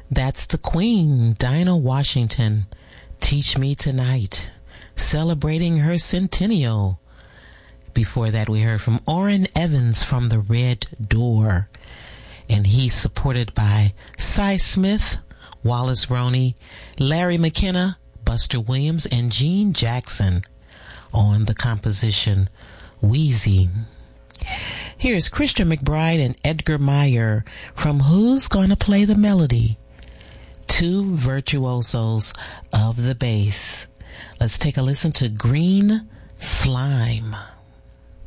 That's the Queen, Dinah Washington, Teach Me Tonight, celebrating her centennial. Before that, we heard from Orrin Evans from the Red Door, and he's supported by Cy Smith, Wallace Roney, Larry McKenna, Buster Williams, and Gene Jackson on the composition Wheezy. Here's Christian McBride and Edgar Meyer from Who's Gonna Play the Melody? Two virtuosos of the bass. Let's take a listen to Green Slime.